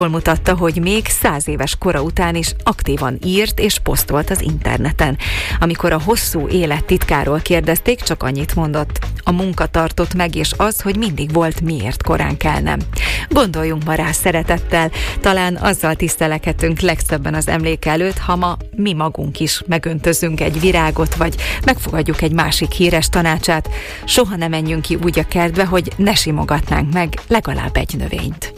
Mutatta, hogy még 100 éves kora után is aktívan írt és posztolt az interneten. Amikor a hosszú élet titkáról kérdezték, csak annyit mondott: a munka tartott meg, és az, hogy mindig volt miért korán kelnem. Gondoljunk ma rá szeretettel, talán azzal tisztelkedhetünk legszebben az emléke előtt, ha ma mi magunk is megöntözünk egy virágot, vagy megfogadjuk egy másik híres tanácsát. Soha ne menjünk ki úgy a kertbe, hogy ne simogatnánk meg legalább egy növényt.